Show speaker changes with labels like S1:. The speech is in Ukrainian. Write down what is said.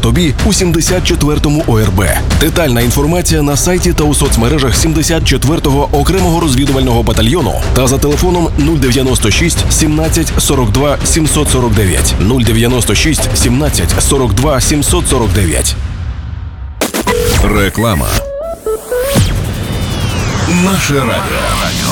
S1: тобі у 74-му ОРБ. Детальна інформація на сайті та у соцмережах 74-го окремого розвідувального батальйону та за телефоном 096 17 42 749. 096 17 42 749. Реклама. Наше радіо.